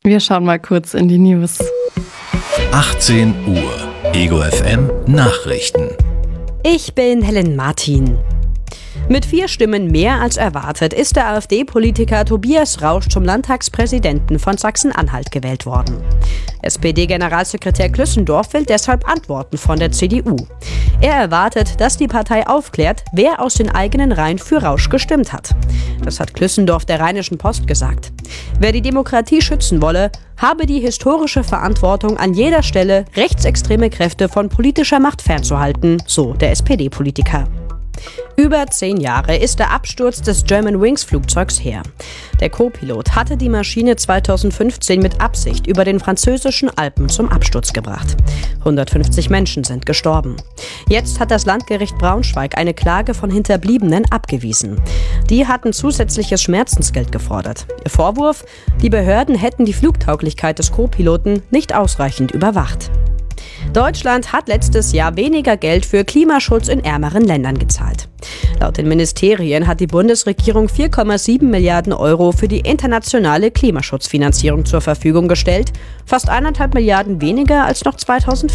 Wir schauen mal kurz in die News. 18 Uhr. Ego FM Nachrichten. Ich bin Helen Martin. Mit 4 Stimmen mehr als erwartet ist der AfD-Politiker Tobias Rausch zum Landtagspräsidenten von Sachsen-Anhalt gewählt worden. SPD-Generalsekretär Klüssendorf will deshalb Antworten von der CDU. Er erwartet, dass die Partei aufklärt, wer aus den eigenen Reihen für Rausch gestimmt hat. Das hat Klüssendorf der Rheinischen Post gesagt. Wer die Demokratie schützen wolle, habe die historische Verantwortung, an jeder Stelle rechtsextreme Kräfte von politischer Macht fernzuhalten, so der SPD-Politiker. Über 10 Jahre ist der Absturz des Germanwings-Flugzeugs her. Der Co-Pilot hatte die Maschine 2015 mit Absicht über den französischen Alpen zum Absturz gebracht. 150 Menschen sind gestorben. Jetzt hat das Landgericht Braunschweig eine Klage von Hinterbliebenen abgewiesen. Die hatten zusätzliches Schmerzensgeld gefordert. Ihr Vorwurf: Die Behörden hätten die Flugtauglichkeit des Co-Piloten nicht ausreichend überwacht. Deutschland hat letztes Jahr weniger Geld für Klimaschutz in ärmeren Ländern gezahlt. Laut den Ministerien hat die Bundesregierung 4,7 Milliarden Euro für die internationale Klimaschutzfinanzierung zur Verfügung gestellt, fast 1,5 Milliarden weniger als noch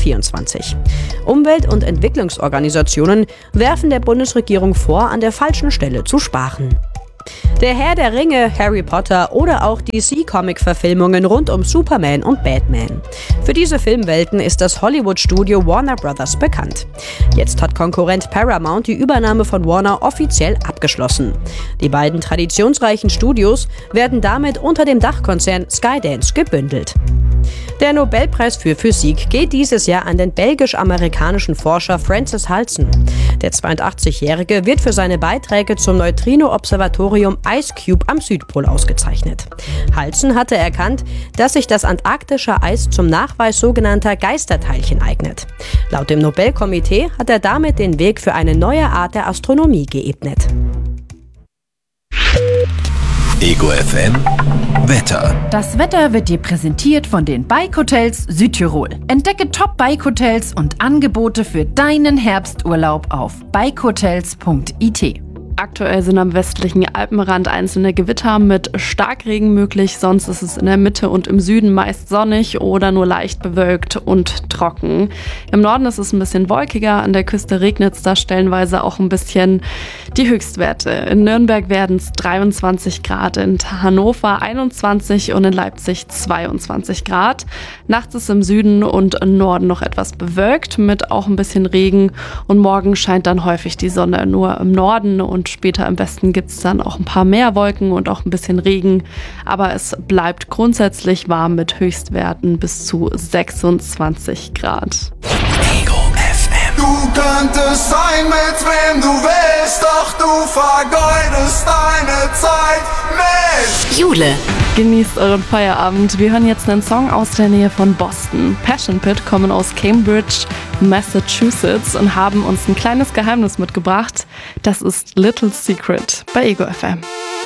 2024. Umwelt- und Entwicklungsorganisationen werfen der Bundesregierung vor, an der falschen Stelle zu sparen. Der Herr der Ringe, Harry Potter oder auch DC-Comic-Verfilmungen rund um Superman und Batman. Für diese Filmwelten ist das Hollywood-Studio Warner Bros. Bekannt. Jetzt hat Konkurrent Paramount die Übernahme von Warner offiziell abgeschlossen. Die beiden traditionsreichen Studios werden damit unter dem Dachkonzern Skydance gebündelt. Der Nobelpreis für Physik geht dieses Jahr an den belgisch-amerikanischen Forscher Francis Halsen. Der 82-Jährige wird für seine Beiträge zum Neutrino-Observatorium IceCube am Südpol ausgezeichnet. Halsen hatte erkannt, dass sich das antarktische Eis zum Nachweis sogenannter Geisterteilchen eignet. Laut dem Nobelkomitee hat er damit den Weg für eine neue Art der Astronomie geebnet. Ego FM Wetter. Das Wetter wird dir präsentiert von den Bike-Hotels Südtirol. Entdecke Top-Bike-Hotels und Angebote für deinen Herbsturlaub auf bikehotels.it. Aktuell sind am westlichen Alpenrand einzelne Gewitter mit Starkregen möglich, sonst ist es in der Mitte und im Süden meist sonnig oder nur leicht bewölkt und trocken. Im Norden ist es ein bisschen wolkiger, an der Küste regnet es da stellenweise auch ein bisschen. Die Höchstwerte: in Nürnberg werden es 23 Grad, in Hannover 21 und in Leipzig 22 Grad. Nachts ist im Süden und im Norden noch etwas bewölkt mit auch ein bisschen Regen und morgen scheint dann häufig die Sonne, nur im Norden und später im Westen gibt es dann auch ein paar mehr Wolken und auch ein bisschen Regen. Aber es bleibt grundsätzlich warm mit Höchstwerten bis zu 26 Grad. Ego FM. Du könntest sein, mit wem du willst, doch du vergeudest deine Zeit mit Jule. Genießt euren Feierabend. Wir hören jetzt einen Song aus der Nähe von Boston. Passion Pit kommen aus Cambridge, Massachusetts und haben uns ein kleines Geheimnis mitgebracht. Das ist Little Secret bei Ego FM.